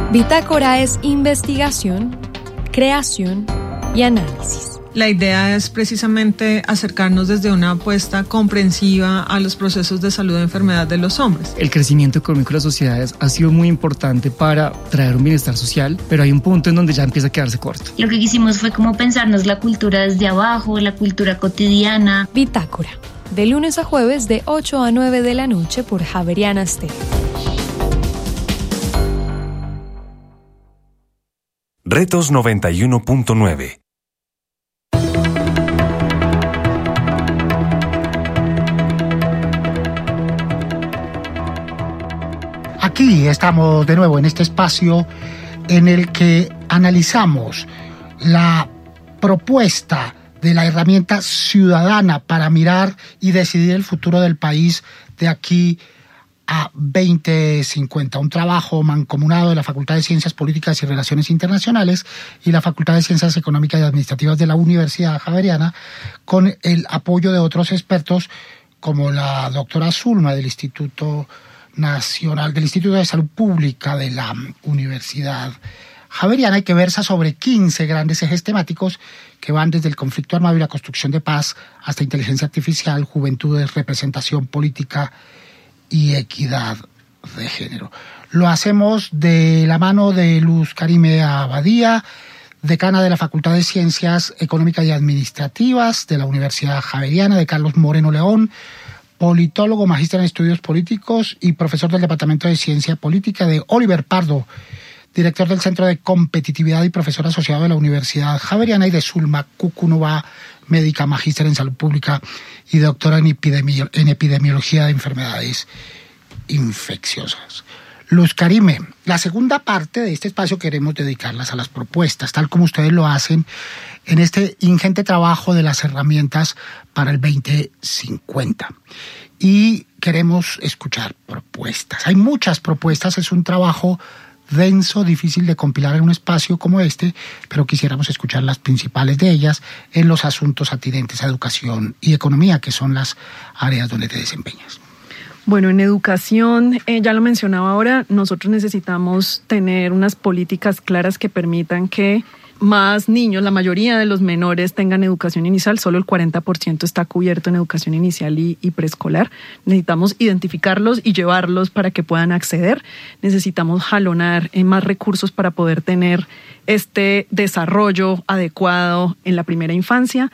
Bitácora es investigación, creación y análisis. La idea es precisamente acercarnos desde una apuesta comprensiva a los procesos de salud e enfermedad de los hombres. El crecimiento económico de las sociedades ha sido muy importante para traer un bienestar social, pero hay un punto en donde ya empieza a quedarse corto. Lo que quisimos fue como pensarnos la cultura desde abajo, la cultura cotidiana. Bitácora, de lunes a jueves de 8 a 9 de la noche por Javeriana Estéreo. Retos 91.9. Aquí estamos de nuevo en este espacio en el que analizamos la propuesta de la herramienta ciudadana para mirar y decidir el futuro del país de aquí a 2050, un trabajo mancomunado de la Facultad de Ciencias Políticas y Relaciones Internacionales y la Facultad de Ciencias Económicas y Administrativas de la Universidad Javeriana, con el apoyo de otros expertos como la doctora Zulma del Instituto de Salud Pública de la Universidad Javeriana, y que versa sobre 15 grandes ejes temáticos que van desde el conflicto armado y la construcción de paz hasta inteligencia artificial, juventudes, representación política y equidad de género. Lo hacemos de la mano de Luz Karime Abadía, decana de la Facultad de Ciencias Económicas y Administrativas de la Universidad Javeriana, de Carlos Moreno León, politólogo, magíster en estudios políticos y profesor del Departamento de Ciencia Política, de Oliver Pardo, director del Centro de Competitividad y profesor asociado de la Universidad Javeriana, y de Zulma Cucunova, médica, magíster en salud pública y doctora en epidemiología de enfermedades infecciosas. Luz Karime, la segunda parte de este espacio queremos dedicarlas a las propuestas, tal como ustedes lo hacen en este ingente trabajo de las herramientas para el 2050. Y queremos escuchar propuestas. Hay muchas propuestas, es un trabajo denso, difícil de compilar en un espacio como este, pero quisiéramos escuchar las principales de ellas en los asuntos atinentes a educación y economía, que son las áreas donde te desempeñas. Bueno, en educación, ya lo mencionaba ahora, nosotros necesitamos tener unas políticas claras que permitan que más niños, la mayoría de los menores, tengan educación inicial. Solo el 40% está cubierto en educación inicial y preescolar. Necesitamos identificarlos y llevarlos para que puedan acceder. Necesitamos jalonar más recursos para poder tener este desarrollo adecuado en la primera infancia.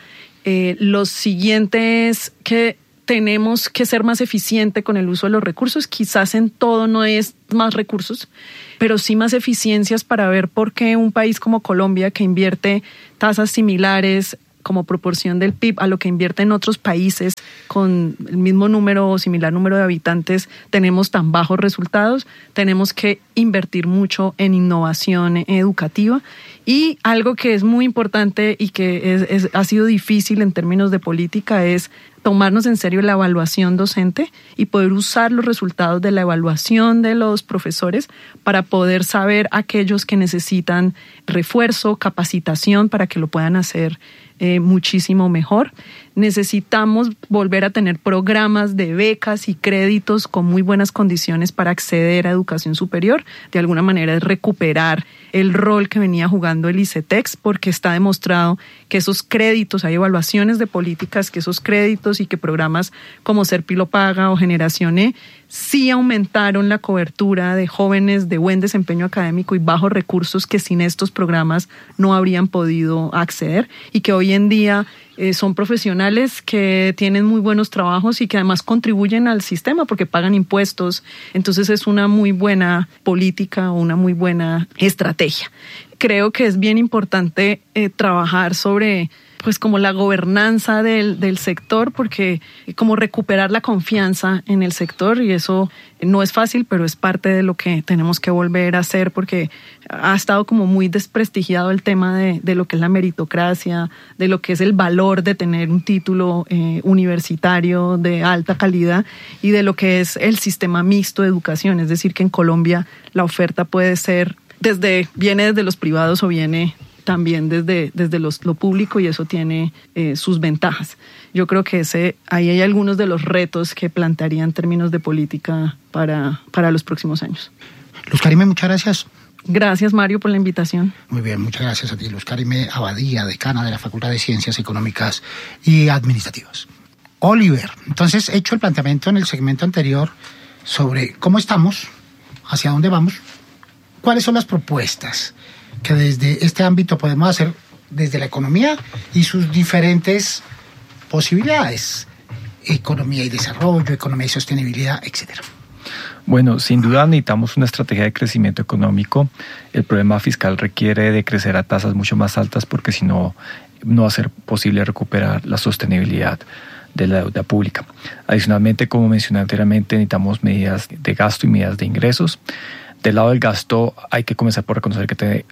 Los siguientes que tenemos que ser más eficiente con el uso de los recursos. Quizás en todo no es más recursos, pero sí más eficiencias para ver por qué un país como Colombia, que invierte tasas similares como proporción del PIB a lo que invierte en otros países con el mismo número o similar número de habitantes, tenemos tan bajos resultados. Tenemos que invertir mucho en innovación educativa. Y algo que es muy importante y que ha sido difícil en términos de política es tomarnos en serio la evaluación docente y poder usar los resultados de la evaluación de los profesores para poder saber aquellos que necesitan refuerzo, capacitación para que lo puedan hacer muchísimo mejor. Necesitamos volver a tener programas de becas y créditos con muy buenas condiciones para acceder a educación superior. De alguna manera es recuperar el rol que venía jugando el ICETEX, porque está demostrado que esos créditos, hay evaluaciones de políticas, que esos créditos y que programas como Serpilo Paga o Generación E sí aumentaron la cobertura de jóvenes de buen desempeño académico y bajos recursos que sin estos programas no habrían podido acceder, y que hoy en día son profesionales que tienen muy buenos trabajos y que además contribuyen al sistema porque pagan impuestos. Entonces es una muy buena política o una muy buena estrategia. Creo que es bien importante trabajar sobre pues como la gobernanza del sector, porque como recuperar la confianza en el sector, y eso no es fácil, pero es parte de lo que tenemos que volver a hacer, porque ha estado como muy desprestigiado el tema de lo que es la meritocracia, de lo que es el valor de tener un título universitario de alta calidad y de lo que es el sistema mixto de educación. Es decir, que en Colombia la oferta puede ser viene desde los privados o viene también desde lo público, y eso tiene sus ventajas. Yo creo que ahí hay algunos de los retos que plantearía en términos de política para los próximos años. Luz Karime, muchas gracias. Gracias, Mario, por la invitación. Muy bien, muchas gracias a ti, Luz Karime Abadía, decana de la Facultad de Ciencias Económicas y Administrativas. Oliver, entonces, he hecho el planteamiento en el segmento anterior sobre cómo estamos, hacia dónde vamos, cuáles son las propuestas que desde este ámbito podemos hacer desde la economía y sus diferentes posibilidades, economía y desarrollo, economía y sostenibilidad, etcétera. Bueno, sin duda necesitamos una estrategia de crecimiento económico. El problema fiscal requiere de crecer a tasas mucho más altas porque si no, no va a ser posible recuperar la sostenibilidad de la deuda pública. Adicionalmente, como mencioné anteriormente, necesitamos medidas de gasto y medidas de ingresos. Del lado del gasto hay que comenzar por reconocer que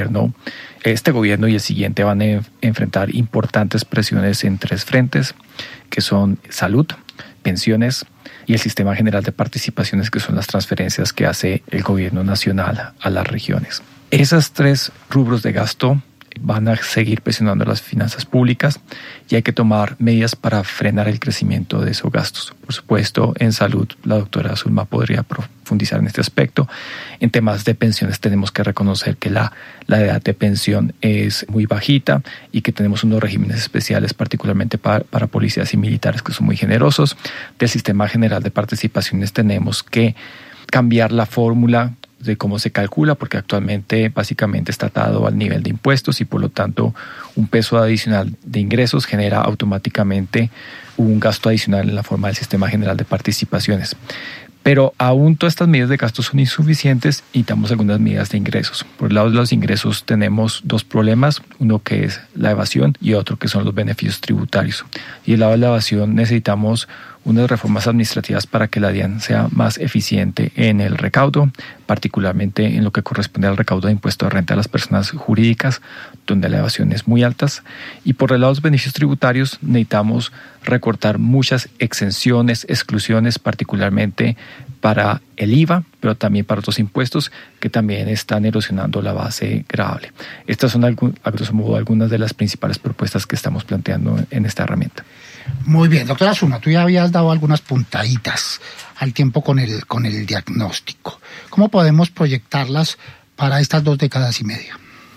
este gobierno y el siguiente van a enfrentar importantes presiones en 3 frentes, que son salud, pensiones y el sistema general de participaciones, que son las transferencias que hace el gobierno nacional a las regiones. Esas 3 rubros de gasto van a seguir presionando las finanzas públicas y hay que tomar medidas para frenar el crecimiento de esos gastos. Por supuesto, en salud, la doctora Zulma podría profundizar en este aspecto. En temas de pensiones tenemos que reconocer que la edad de pensión es muy bajita y que tenemos unos regímenes especiales, particularmente para policías y militares, que son muy generosos. Del sistema general de participaciones tenemos que cambiar la fórmula de cómo se calcula, porque actualmente básicamente está atado al nivel de impuestos y por lo tanto un peso adicional de ingresos genera automáticamente un gasto adicional en la forma del sistema general de participaciones. Pero aún todas estas medidas de gasto son insuficientes y necesitamos algunas medidas de ingresos. Por el lado de los ingresos tenemos 2 problemas, uno que es la evasión y otro que son los beneficios tributarios. Y del lado de la evasión necesitamos unas reformas administrativas para que la DIAN sea más eficiente en el recaudo, particularmente en lo que corresponde al recaudo de impuesto de renta de las personas jurídicas, donde la evasión es muy alta. Y por el lado de los beneficios tributarios necesitamos recortar muchas exenciones, exclusiones, particularmente para el IVA, pero también para otros impuestos que también están erosionando la base gravable. Estas son, a grosso modo, algunas de las principales propuestas que estamos planteando en esta herramienta. Muy bien, doctora Zulma, tú ya habías dado algunas puntaditas al tiempo con el diagnóstico. ¿Cómo podemos proyectarlas para estas 2 décadas y media?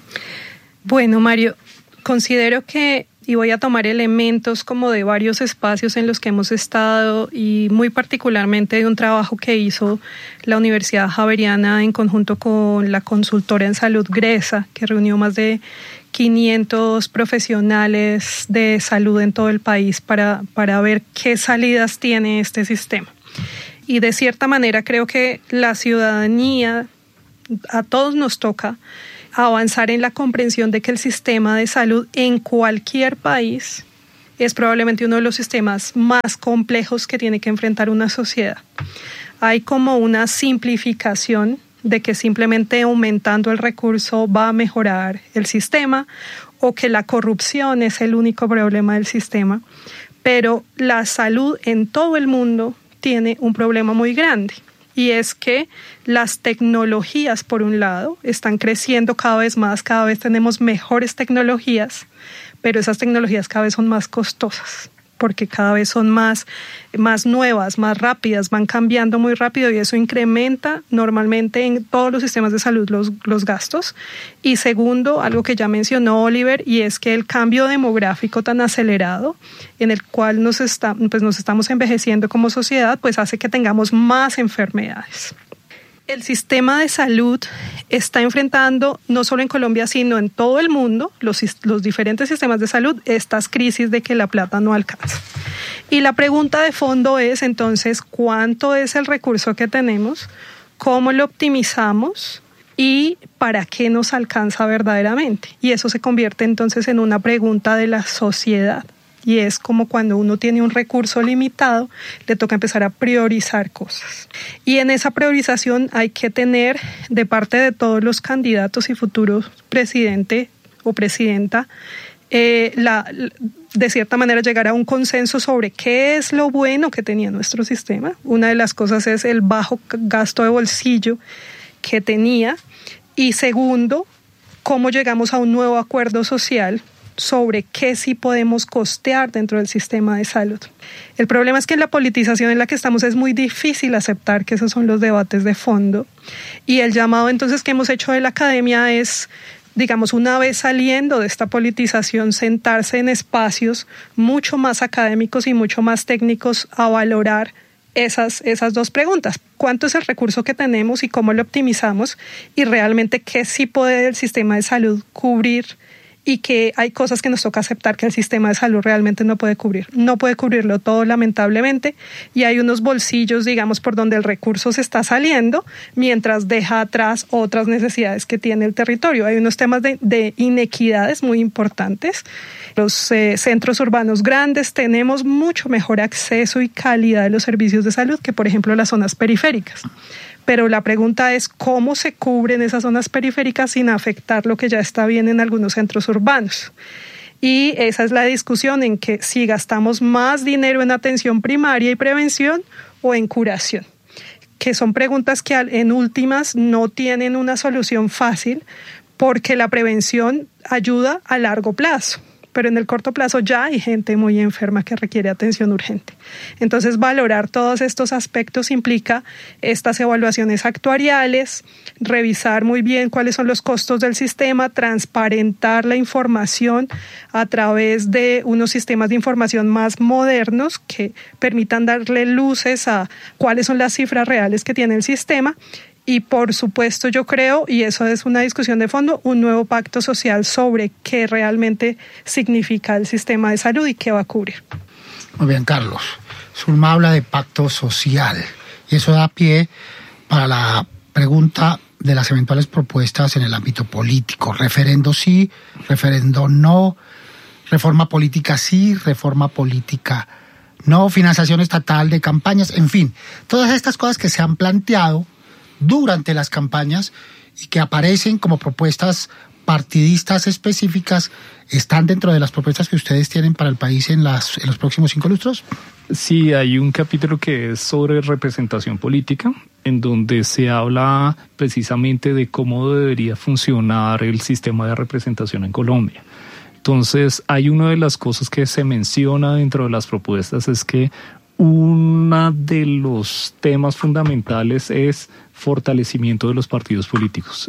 Bueno, Mario, considero que, y voy a tomar elementos como de varios espacios en los que hemos estado y muy particularmente de un trabajo que hizo la Universidad Javeriana en conjunto con la consultora en salud GRESA, que reunió más de 500 profesionales de salud en todo el país para ver qué salidas tiene este sistema. Y de cierta manera creo que la ciudadanía, a todos nos toca avanzar en la comprensión de que el sistema de salud en cualquier país es probablemente uno de los sistemas más complejos que tiene que enfrentar una sociedad. Hay como una simplificación de que simplemente aumentando el recurso va a mejorar el sistema o que la corrupción es el único problema del sistema, pero la salud en todo el mundo tiene un problema muy grande y es que las tecnologías, por un lado, están creciendo cada vez más, cada vez tenemos mejores tecnologías, pero esas tecnologías cada vez son más costosas porque cada vez son más nuevas, más rápidas, van cambiando muy rápido y eso incrementa normalmente en todos los sistemas de salud los gastos. Y segundo, algo que ya mencionó Oliver, y es que el cambio demográfico tan acelerado en el cual nos estamos envejeciendo como sociedad, pues hace que tengamos más enfermedades. El sistema de salud está enfrentando, no solo en Colombia, sino en todo el mundo, los diferentes sistemas de salud, estas crisis de que la plata no alcanza. Y la pregunta de fondo es, entonces, ¿cuánto es el recurso que tenemos? ¿Cómo lo optimizamos? ¿Y para qué nos alcanza verdaderamente? Y eso se convierte entonces en una pregunta de la sociedad. Y es como cuando uno tiene un recurso limitado, le toca empezar a priorizar cosas. Y en esa priorización hay que tener de parte de todos los candidatos y futuros presidente o presidenta, de cierta manera llegar a un consenso sobre qué es lo bueno que tenía nuestro sistema. Una de las cosas es el bajo gasto de bolsillo que tenía. Y segundo, cómo llegamos a un nuevo acuerdo social sobre qué sí podemos costear dentro del sistema de salud. El problema es que en la politización en la que estamos es muy difícil aceptar que esos son los debates de fondo, y el llamado entonces que hemos hecho de la academia es, digamos, una vez saliendo de esta politización, sentarse en espacios mucho más académicos y mucho más técnicos a valorar esas dos preguntas. ¿Cuánto es el recurso que tenemos y cómo lo optimizamos? Y realmente qué sí puede el sistema de salud cubrir, y que hay cosas que nos toca aceptar que el sistema de salud realmente no puede cubrir. No puede cubrirlo todo, lamentablemente, y hay unos bolsillos, digamos, por donde el recurso se está saliendo, mientras deja atrás otras necesidades que tiene el territorio. Hay unos temas de inequidades muy importantes. Los centros urbanos grandes tenemos mucho mejor acceso y calidad de los servicios de salud que, por ejemplo, las zonas periféricas. Pero la pregunta es cómo se cubren esas zonas periféricas sin afectar lo que ya está bien en algunos centros urbanos. Y esa es la discusión, en que si gastamos más dinero en atención primaria y prevención o en curación, que son preguntas que en últimas no tienen una solución fácil, porque la prevención ayuda a largo plazo, pero en el corto plazo ya hay gente muy enferma que requiere atención urgente. Entonces, valorar todos estos aspectos implica estas evaluaciones actuariales, revisar muy bien cuáles son los costos del sistema, transparentar la información a través de unos sistemas de información más modernos que permitan darle luces a cuáles son las cifras reales que tiene el sistema. Y por supuesto yo creo, y eso es una discusión de fondo, un nuevo pacto social sobre qué realmente significa el sistema de salud y qué va a cubrir. Muy bien, Carlos. Zulma habla de pacto social y eso da pie para la pregunta de las eventuales propuestas en el ámbito político. Referendo sí, referendo no, reforma política sí, reforma política no, financiación estatal de campañas, en fin, todas estas cosas que se han planteado durante las campañas y que aparecen como propuestas partidistas específicas, ¿están dentro de las propuestas que ustedes tienen para el país en los próximos 5 lustros? Sí, hay un capítulo que es sobre representación política, en donde se habla precisamente de cómo debería funcionar el sistema de representación en Colombia. Entonces, hay una de las cosas que se menciona dentro de las propuestas es que uno de los temas fundamentales es fortalecimiento de los partidos políticos.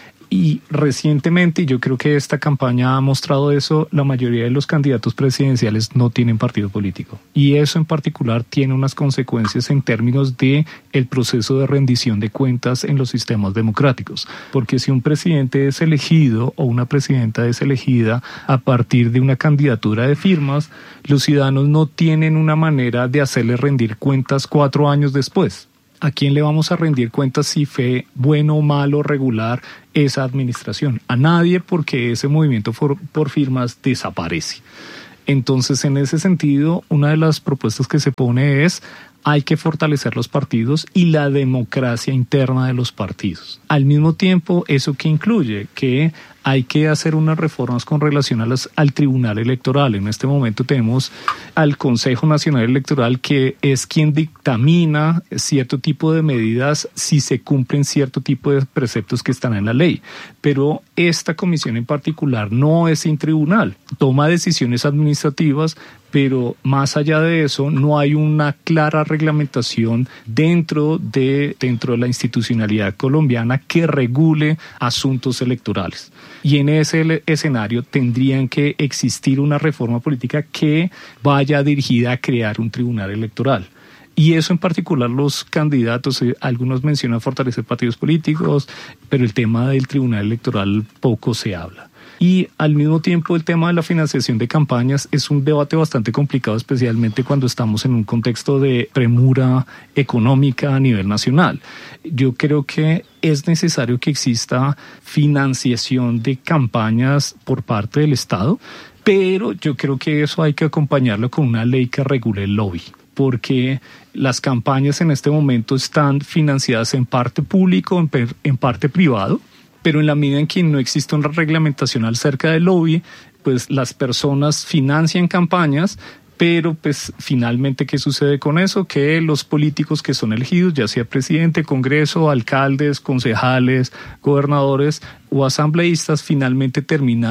Y recientemente, y yo creo que esta campaña ha mostrado eso, la mayoría de los candidatos presidenciales no tienen partido político. Y eso en particular tiene unas consecuencias en términos de el proceso de rendición de cuentas en los sistemas democráticos. Porque si un presidente es elegido o una presidenta es elegida a partir de una candidatura de firmas, los ciudadanos no tienen una manera de hacerle rendir cuentas 4 años después. ¿A quién le vamos a rendir cuentas si fue bueno, malo, regular esa administración? A nadie, porque ese movimiento por firmas desaparece. Entonces, en ese sentido, una de las propuestas que se pone es: hay que fortalecer los partidos y la democracia interna de los partidos. Al mismo tiempo, ¿eso qué incluye? Que hay que hacer unas reformas con relación al Tribunal Electoral. En este momento tenemos al Consejo Nacional Electoral, que es quien dictamina cierto tipo de medidas si se cumplen cierto tipo de preceptos que están en la ley. Pero esta comisión en particular no es un tribunal, toma decisiones administrativas, pero más allá de eso no hay una clara reglamentación dentro de la institucionalidad colombiana que regule asuntos electorales. Y en ese escenario tendrían que existir una reforma política que vaya dirigida a crear un tribunal electoral. Y eso en particular los candidatos, algunos mencionan fortalecer partidos políticos, pero el tema del tribunal electoral poco se habla. Y al mismo tiempo el tema de la financiación de campañas es un debate bastante complicado, especialmente cuando estamos en un contexto de premura económica a nivel nacional. Yo creo que es necesario que exista financiación de campañas por parte del Estado, pero yo creo que eso hay que acompañarlo con una ley que regule el lobby, porque las campañas en este momento están financiadas en parte público, en parte privado, pero en la medida en que no existe una reglamentación acerca del lobby, pues las personas financian campañas, pero pues finalmente ¿qué sucede con eso? Que los políticos que son elegidos, ya sea presidente, congreso, alcaldes, concejales, gobernadores o asambleístas, finalmente terminan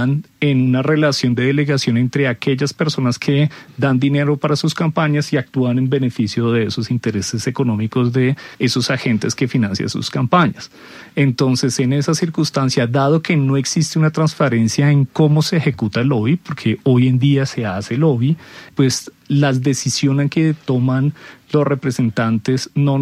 en una relación de delegación entre aquellas personas que dan dinero para sus campañas y actúan en beneficio de esos intereses económicos de esos agentes que financian sus campañas. Entonces, en esa circunstancia, dado que no existe una transparencia en cómo se ejecuta el lobby, porque hoy en día se hace lobby, pues las decisiones que toman los representantes no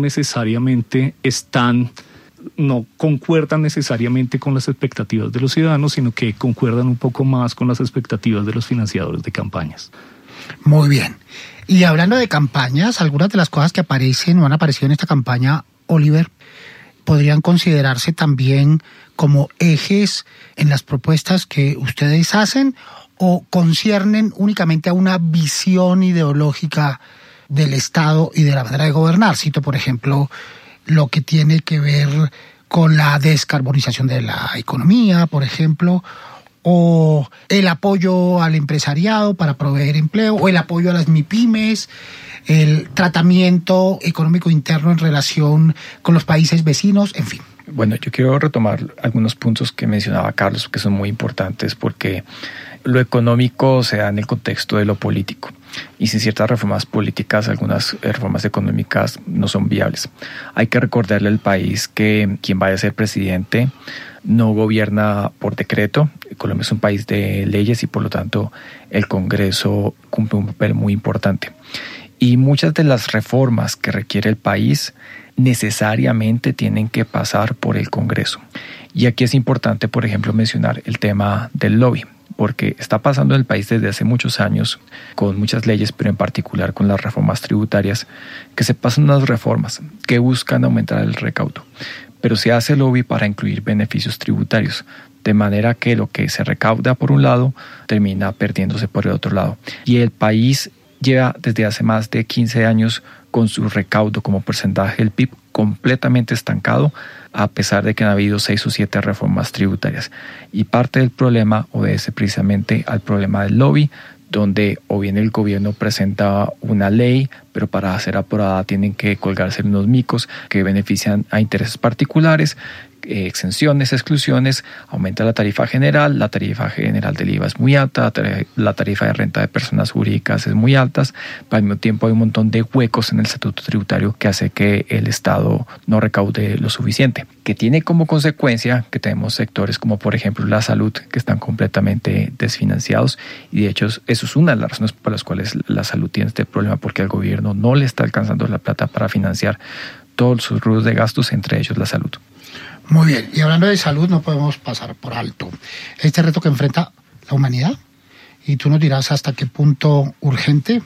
concuerdan necesariamente con las expectativas de los ciudadanos, sino que concuerdan un poco más con las expectativas de los financiadores de campañas. Muy bien. Y hablando de campañas, algunas de las cosas que aparecen o han aparecido en esta campaña, Oliver, podrían considerarse también como ejes en las propuestas que ustedes hacen o conciernen únicamente a una visión ideológica del Estado y de la manera de gobernar. Cito, por ejemplo, lo que tiene que ver con la descarbonización de la economía, por ejemplo, o el apoyo al empresariado para proveer empleo, o el apoyo a las MIPYMES, el tratamiento económico interno en relación con los países vecinos, en fin. Bueno, yo quiero retomar algunos puntos que mencionaba Carlos, que son muy importantes porque lo económico se da en el contexto de lo político. Y sin ciertas reformas políticas, algunas reformas económicas no son viables. Hay que recordarle al país que quien vaya a ser presidente no gobierna por decreto. Colombia es un país de leyes y por lo tanto el Congreso cumple un papel muy importante. Y muchas de las reformas que requiere el país necesariamente tienen que pasar por el Congreso. Y aquí es importante, por ejemplo, mencionar el tema del lobby, porque está pasando en el país desde hace muchos años con muchas leyes, pero en particular con las reformas tributarias, que se pasan unas reformas que buscan aumentar el recaudo, pero se hace lobby para incluir beneficios tributarios, de manera que lo que se recauda por un lado termina perdiéndose por el otro lado. Y el país lleva desde hace más de 15 años con su recaudo como porcentaje del PIB completamente estancado, a pesar de que han habido 6 o 7 reformas tributarias. Y parte del problema obedece precisamente al problema del lobby, donde o bien el gobierno presenta una ley, pero para ser aprobada tienen que colgarse unos micos que benefician a intereses particulares, exenciones, exclusiones, aumenta la tarifa general del IVA es muy alta, la tarifa de renta de personas jurídicas es muy alta, pero al mismo tiempo hay un montón de huecos en el estatuto tributario que hace que el Estado no recaude lo suficiente, que tiene como consecuencia que tenemos sectores como por ejemplo la salud que están completamente desfinanciados, y de hecho eso es una de las razones por las cuales la salud tiene este problema, porque al gobierno no le está alcanzando la plata para financiar todos sus rubros de gastos, entre ellos la salud. Muy bien, y hablando de salud no podemos pasar por alto este reto que enfrenta la humanidad, y tú nos dirás hasta qué punto urgente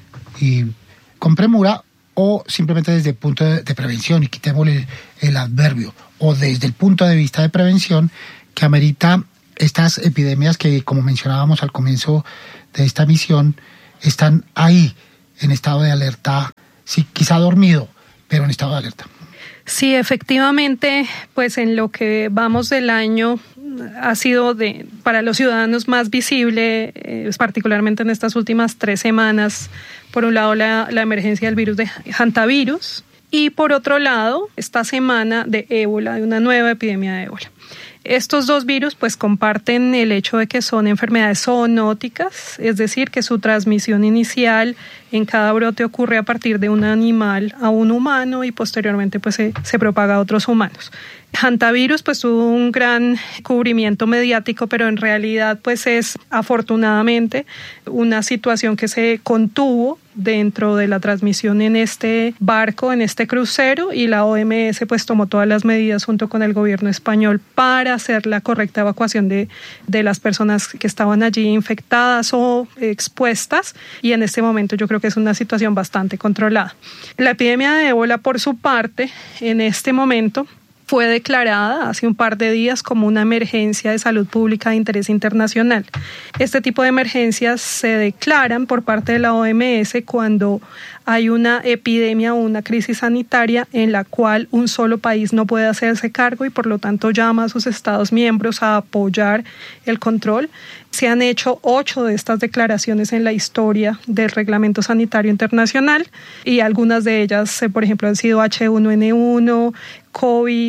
y con premura, o simplemente desde el punto de prevención, y quitémosle el adverbio, o desde el punto de vista de prevención que amerita estas epidemias que, como mencionábamos al comienzo de esta misión, están ahí en estado de alerta, sí, quizá dormido, pero en estado de alerta. Sí, efectivamente, pues en lo que vamos del año ha sido para los ciudadanos más visible, particularmente en estas últimas 3 semanas, por un lado la emergencia del virus de hantavirus y por otro lado esta semana de ébola, de una nueva epidemia de ébola. Estos dos virus pues comparten el hecho de que son enfermedades zoonóticas, es decir, que su transmisión inicial en cada brote ocurre a partir de un animal a un humano y posteriormente pues se propaga a otros humanos. Hantavirus pues tuvo un gran cubrimiento mediático, pero en realidad pues es afortunadamente una situación que se contuvo dentro de la transmisión en este barco, en este crucero, y la OMS pues tomó todas las medidas junto con el gobierno español para hacer la correcta evacuación de las personas que estaban allí infectadas o expuestas, y en este momento yo creo que es una situación bastante controlada. La epidemia de ébola, por su parte, en este momento fue declarada hace un par de días como una emergencia de salud pública de interés internacional. Este tipo de emergencias se declaran por parte de la OMS cuando hay una epidemia o una crisis sanitaria en la cual un solo país no puede hacerse cargo y por lo tanto llama a sus Estados miembros a apoyar el control. Se han hecho 8 de estas declaraciones en la historia del Reglamento Sanitario Internacional y algunas de ellas, por ejemplo, han sido H1N1, COVID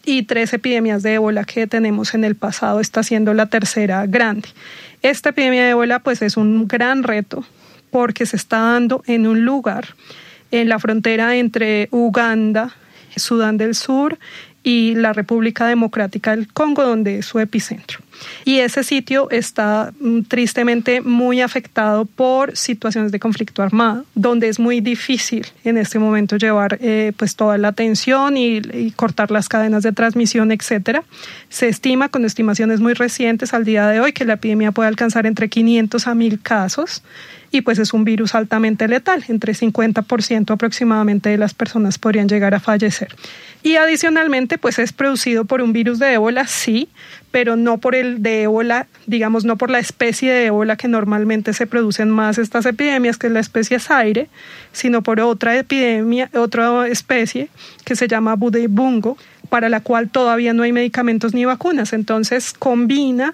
y 3 epidemias de ébola que tenemos en el pasado, está siendo la tercera grande. Esta epidemia de ébola pues es un gran reto porque se está dando en un lugar en la frontera entre Uganda, Sudán del Sur y la República Democrática del Congo, donde es su epicentro. Y ese sitio está tristemente muy afectado por situaciones de conflicto armado, donde es muy difícil en este momento llevar pues toda la atención y cortar las cadenas de transmisión, etcétera. Se estima, con estimaciones muy recientes al día de hoy, que la epidemia puede alcanzar entre 500 a 1.000 casos. Y pues es un virus altamente letal, entre 50% aproximadamente de las personas podrían llegar a fallecer. Y adicionalmente pues es producido por un virus de ébola, sí, pero no por el de ébola, digamos, no por la especie de ébola que normalmente se producen más estas epidemias, que es la especie Zaire, sino por otra epidemia, otra especie que se llama Budibungo, para la cual todavía no hay medicamentos ni vacunas. Entonces combina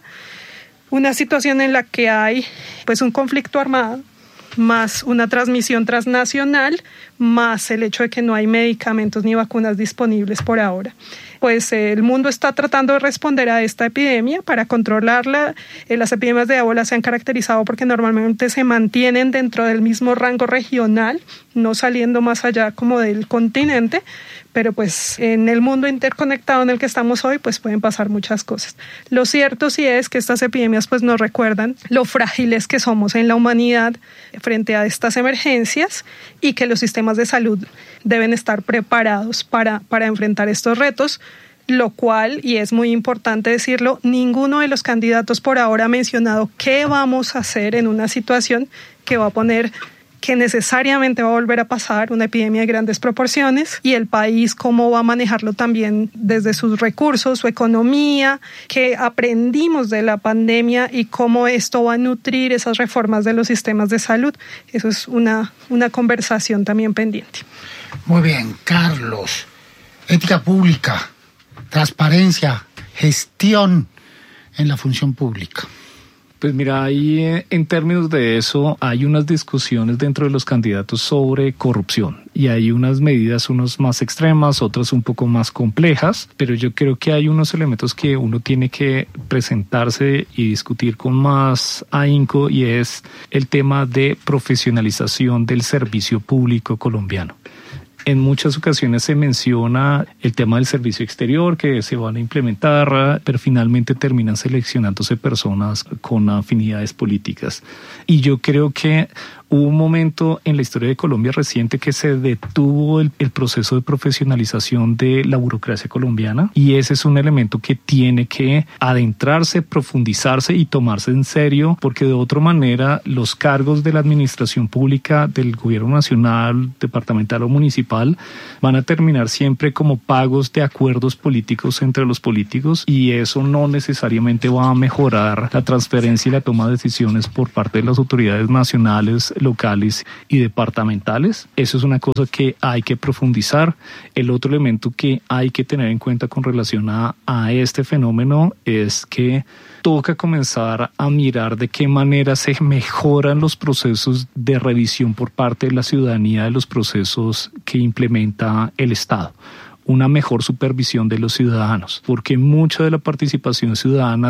una situación en la que hay pues un conflicto armado, más una transmisión transnacional, más el hecho de que no hay medicamentos ni vacunas disponibles por ahora. Pues el mundo está tratando de responder a esta epidemia para controlarla. Las epidemias de ébola se han caracterizado porque normalmente se mantienen dentro del mismo rango regional, no saliendo más allá como del continente, pero pues en el mundo interconectado en el que estamos hoy pues pueden pasar muchas cosas. Lo cierto sí es que estas epidemias pues nos recuerdan lo frágiles que somos en la humanidad frente a estas emergencias y que los sistemas de salud deben estar preparados para enfrentar estos retos, lo cual, y es muy importante decirlo, ninguno de los candidatos por ahora ha mencionado qué vamos a hacer en una situación que va a poner que necesariamente va a volver a pasar, una epidemia de grandes proporciones, y el país cómo va a manejarlo también desde sus recursos, su economía, qué aprendimos de la pandemia y cómo esto va a nutrir esas reformas de los sistemas de salud. Eso es una conversación también pendiente. Muy bien, Carlos. Ética pública, transparencia, gestión en la función pública. Pues mira, ahí en términos de eso hay unas discusiones dentro de los candidatos sobre corrupción y hay unas medidas, unas más extremas, otras un poco más complejas, pero yo creo que hay unos elementos que uno tiene que presentarse y discutir con más ahínco y es el tema de profesionalización del servicio público colombiano. En muchas ocasiones se menciona el tema del servicio exterior que se van a implementar, pero finalmente terminan seleccionándose personas con afinidades políticas. Y yo creo que hubo un momento en la historia de Colombia reciente que se detuvo el proceso de profesionalización de la burocracia colombiana y ese es un elemento que tiene que adentrarse, profundizarse y tomarse en serio porque de otra manera los cargos de la administración pública del gobierno nacional, departamental o municipal van a terminar siempre como pagos de acuerdos políticos entre los políticos y eso no necesariamente va a mejorar la transferencia y la toma de decisiones por parte de las autoridades nacionales, locales y departamentales. Eso es una cosa que hay que profundizar. El otro elemento que hay que tener en cuenta con relación a este fenómeno es que toca comenzar a mirar de qué manera se mejoran los procesos de revisión por parte de la ciudadanía de los procesos que implementa el Estado. Una mejor supervisión de los ciudadanos, porque mucha de la participación ciudadana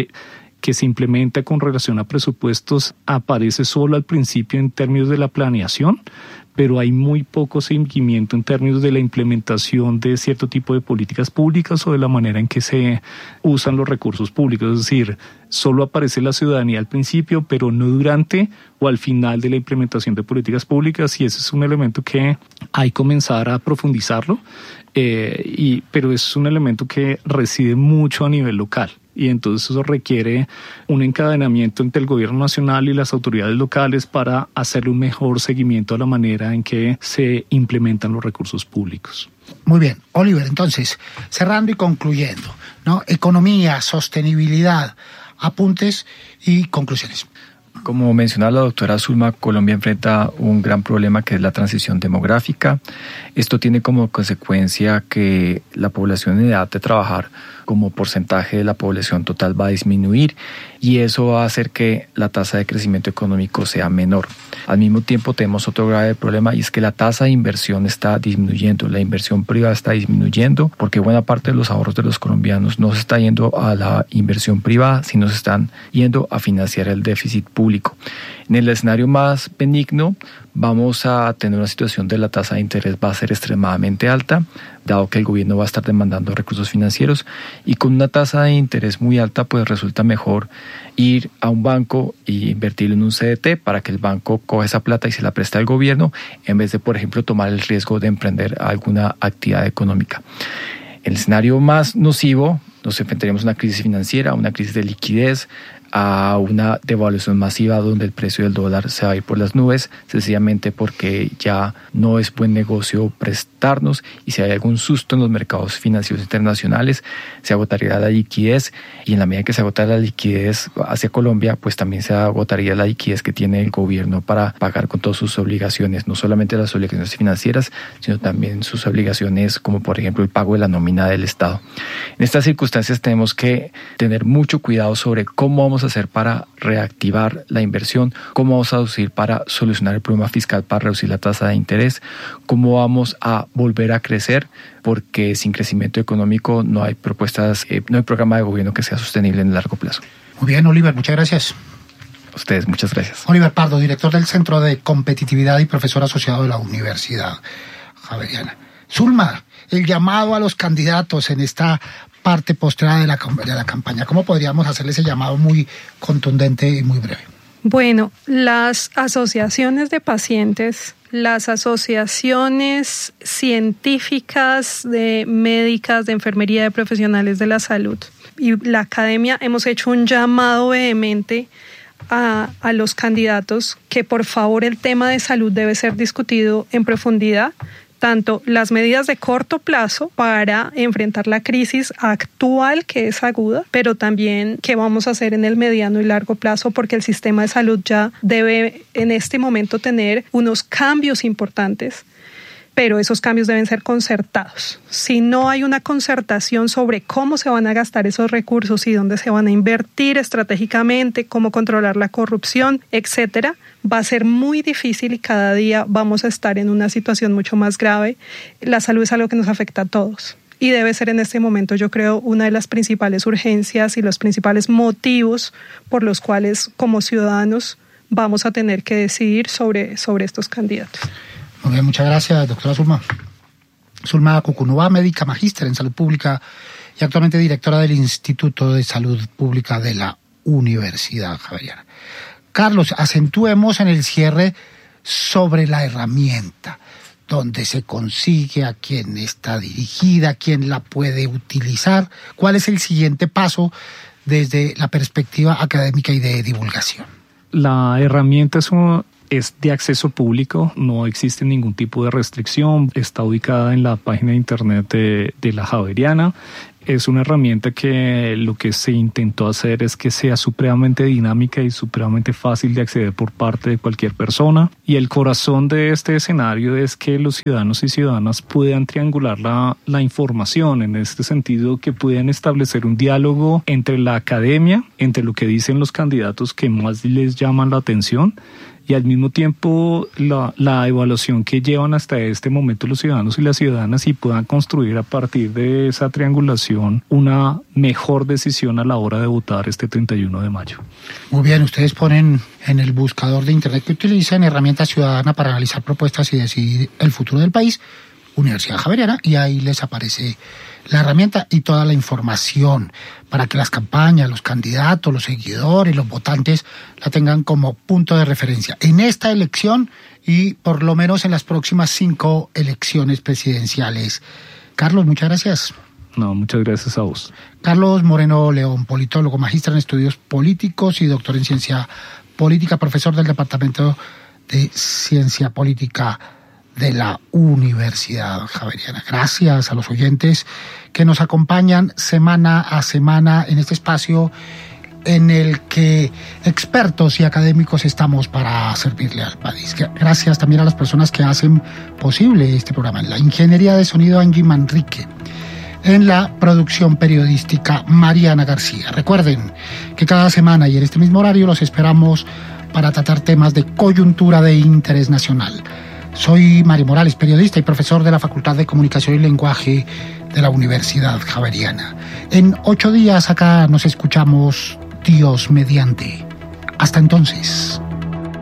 que se implementa con relación a presupuestos aparece solo al principio en términos de la planeación, pero hay muy poco seguimiento en términos de la implementación de cierto tipo de políticas públicas o de la manera en que se usan los recursos públicos. Es decir, solo aparece la ciudadanía al principio, pero no durante o al final de la implementación de políticas públicas y ese es un elemento que hay que comenzar a profundizarlo, pero es un elemento que reside mucho a nivel local. Y entonces eso requiere un encadenamiento entre el gobierno nacional y las autoridades locales para hacerle un mejor seguimiento a la manera en que se implementan los recursos públicos. Muy bien, Oliver, entonces, cerrando y concluyendo, ¿no? Economía, sostenibilidad, apuntes y conclusiones. Como mencionaba la doctora Zulma, Colombia enfrenta un gran problema que es la transición demográfica. Esto tiene como consecuencia que la población en edad de trabajar como porcentaje de la población total va a disminuir y eso va a hacer que la tasa de crecimiento económico sea menor. Al mismo tiempo tenemos otro grave problema y es que la tasa de inversión está disminuyendo, la inversión privada está disminuyendo porque buena parte de los ahorros de los colombianos no se está yendo a la inversión privada, sino se están yendo a financiar el déficit público. En el escenario más benigno vamos a tener una situación de la tasa de interés va a ser extremadamente alta, dado que el gobierno va a estar demandando recursos financieros y con una tasa de interés muy alta pues resulta mejor ir a un banco e invertirlo en un CDT para que el banco coja esa plata y se la preste al gobierno en vez de, por ejemplo, tomar el riesgo de emprender alguna actividad económica. En el escenario más nocivo nos enfrentaríamos a una crisis financiera, a una crisis de liquidez, a una devaluación masiva donde el precio del dólar se va a ir por las nubes, sencillamente porque ya no es buen negocio prestarnos y si hay algún susto en los mercados financieros internacionales, se agotaría la liquidez y en la medida que se agota la liquidez hacia Colombia, pues también se agotaría la liquidez que tiene el gobierno para pagar con todas sus obligaciones, no solamente las obligaciones financieras, sino también sus obligaciones como por ejemplo el pago de la nómina del Estado. En estas circunstancias tenemos que tener mucho cuidado sobre cómo vamos a hacer para reactivar la inversión, cómo vamos a hacer para solucionar el problema fiscal, para reducir la tasa de interés, cómo vamos a volver a crecer, porque sin crecimiento económico no hay propuestas, no hay programa de gobierno que sea sostenible en el largo plazo. Muy bien, Oliver, muchas gracias. A ustedes, muchas gracias. Oliver Pardo, director del Centro de Competitividad y profesor asociado de la Universidad Javeriana. Zulma, el llamado a los candidatos en esta parte postrera de la campaña. ¿Cómo podríamos hacerle ese llamado muy contundente y muy breve? Bueno, las asociaciones de pacientes, las asociaciones científicas, de médicas, de enfermería, de profesionales de la salud y la academia hemos hecho un llamado vehemente a los candidatos que por favor el tema de salud debe ser discutido en profundidad, tanto las medidas de corto plazo para enfrentar la crisis actual que es aguda, pero también qué vamos a hacer en el mediano y largo plazo porque el sistema de salud ya debe en este momento tener unos cambios importantes, pero esos cambios deben ser concertados. Si no hay una concertación sobre cómo se van a gastar esos recursos y dónde se van a invertir estratégicamente, cómo controlar la corrupción, etcétera, va a ser muy difícil y cada día vamos a estar en una situación mucho más grave. La salud es algo que nos afecta a todos y debe ser en este momento, yo creo, una de las principales urgencias y los principales motivos por los cuales como ciudadanos vamos a tener que decidir sobre estos candidatos. Muy bien, muchas gracias, doctora Zulma. Zulma Cucunúa, médica magíster en salud pública y actualmente directora del Instituto de Salud Pública de la Universidad Javeriana. Carlos, acentuemos en el cierre sobre la herramienta, dónde se consigue, a quién está dirigida, quién la puede utilizar, cuál es el siguiente paso desde la perspectiva académica y de divulgación. La herramienta es de acceso público, no existe ningún tipo de restricción, está ubicada en la página de internet de la Javeriana. Es una herramienta que lo que se intentó hacer es que sea supremamente dinámica y supremamente fácil de acceder por parte de cualquier persona. Y el corazón de este escenario es que los ciudadanos y ciudadanas puedan triangular la información, en este sentido que puedan establecer un diálogo entre la academia, entre lo que dicen los candidatos que más les llaman la atención, y al mismo tiempo la evaluación que llevan hasta este momento los ciudadanos y las ciudadanas y puedan construir a partir de esa triangulación una mejor decisión a la hora de votar este 31 de mayo. Muy bien, ustedes ponen en el buscador de internet que utilizan herramienta ciudadana para analizar propuestas y decidir el futuro del país, Universidad Javeriana, y ahí les aparece la herramienta y toda la información para que las campañas, los candidatos, los seguidores, los votantes la tengan como punto de referencia en esta elección y por lo menos en las próximas 5 elecciones presidenciales. Carlos, muchas gracias. No, muchas gracias a vos. Carlos Moreno León, politólogo, magíster en estudios políticos y doctor en ciencia política, profesor del Departamento de Ciencia Política de la Universidad Javeriana. Gracias a los oyentes que nos acompañan semana a semana en este espacio en el que expertos y académicos estamos para servirle al país. Gracias también a las personas que hacen posible este programa. En la ingeniería de sonido, Angie Manrique. En la producción periodística, Mariana García. Recuerden que cada semana y en este mismo horario los esperamos para tratar temas de coyuntura de interés nacional. Soy Mario Morales, periodista y profesor de la Facultad de Comunicación y Lenguaje de la Universidad Javeriana. En 8 días acá nos escuchamos, Dios mediante. Hasta entonces.